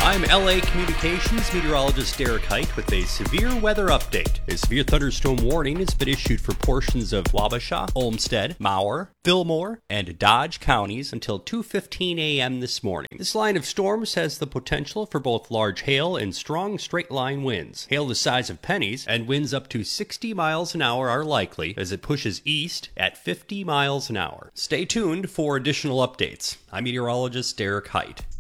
I'm LA Communications meteorologist Derek Height with a severe weather update. A severe thunderstorm warning has been issued for portions of Wabasha, Olmsted, Mower, Fillmore, and Dodge counties until 2:15 a.m. this morning. This line of storms has the potential for both large hail and strong straight-line winds. Hail the size of pennies and winds up to 60 miles an hour are likely as it pushes east at 50 miles an hour. Stay tuned for additional updates. I'm meteorologist Derek Height.